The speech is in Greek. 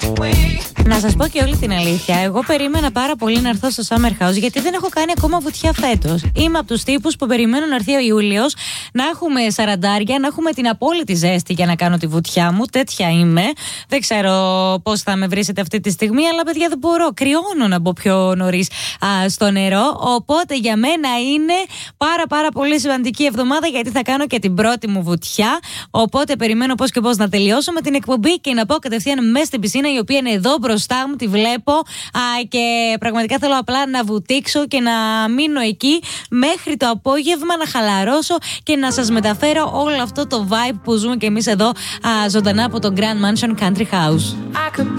Να σας πω και όλη την αλήθεια. Εγώ περίμενα πάρα πολύ να έρθω στο Summer House, γιατί δεν έχω κάνει ακόμα βουτιά φέτος. Είμαι από τους τύπους που περιμένω να έρθει ο Ιούλιος, να έχουμε σαραντάρια, να έχουμε την απόλυτη ζέστη για να κάνω τη βουτιά μου. Τέτοια είμαι. Δεν ξέρω πώς θα με βρίσετε αυτή τη στιγμή, αλλά παιδιά δεν μπορώ. Κρυώνω να μπω πιο νωρίς στο νερό. Οπότε για μένα είναι πάρα πολύ σημαντική εβδομάδα, γιατί θα κάνω και την πρώτη μου βουτιά. Οπότε περιμένω πώς και πώς να τελειώσω με την εκπομπή και να πάω κατευθείαν μέσα στην πισίνα, η οποία είναι εδώ μπροστά μου, τη βλέπω και πραγματικά θέλω απλά να βουτήξω και να μείνω εκεί μέχρι το απόγευμα, να χαλαρώσω και να σας μεταφέρω όλο αυτό το vibe που ζούμε και εμείς εδώ ζωντανά από το Grand Mansion Country House.